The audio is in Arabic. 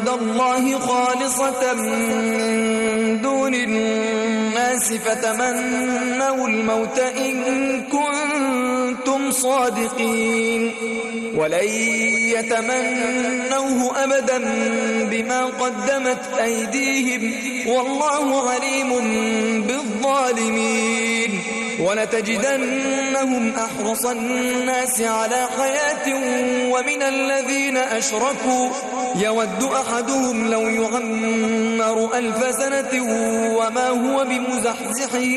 عند الله خالصة من دون الناس فتمنوا الموت إن كنتم صادقين ولن يتمنوه أبدا بما قدمت أيديهم والله عليم بالظالمين ولتجدنهم أحرص الناس على حياة ومن الذين أشركوا يود أحدهم لو يعمر 1000 سنة وما هو بمزحزحه